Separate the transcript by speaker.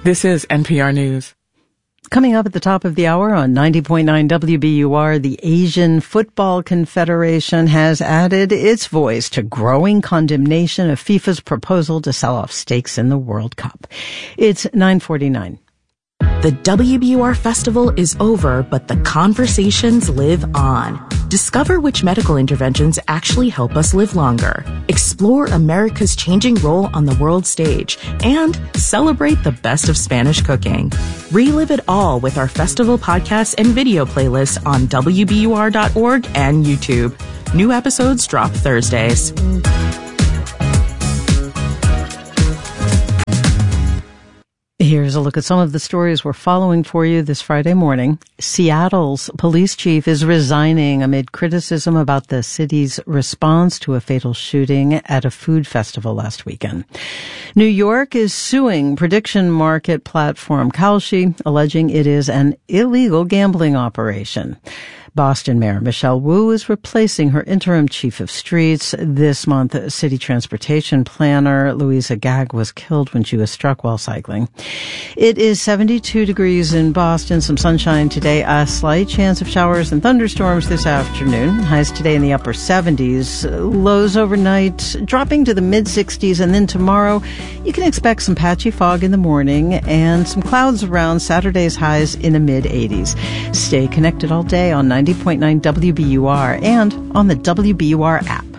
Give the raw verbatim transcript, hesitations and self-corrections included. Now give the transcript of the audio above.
Speaker 1: This is N P R News.
Speaker 2: Coming up at the top of the hour on ninety point nine W B U R, the Asian Football Confederation has added its voice to growing condemnation of FIFA's proposal to sell off stakes in the World Cup. It's nine forty-nine.
Speaker 3: The W B U R Festival is over, but the conversations live on. Discover which medical interventions actually help us live longer. Explore America's changing role on the world stage. And celebrate the best of Spanish cooking. Relive it all with our festival podcasts and video playlists on W B U R dot org and YouTube. New episodes drop Thursdays.
Speaker 2: Here's a look at some of the stories we're following for you this Friday morning. Seattle's police chief is resigning amid criticism about the city's response to a fatal shooting at a food festival last weekend. New York is suing prediction market platform Kalshi, alleging it is an illegal gambling operation. Boston Mayor Michelle Wu is replacing her interim chief of streets. This month, city transportation planner Louisa Gagg was killed when she was struck while cycling. It is seventy-two degrees in Boston, some sunshine today, a slight chance of showers and thunderstorms this afternoon. Highs today in the upper seventies, lows overnight dropping to the mid-sixties, and then tomorrow you can expect some patchy fog in the morning and some clouds around Saturday's highs in the mid-eighties. Stay connected all day on ninety point nine W B U R and on the W B U R app.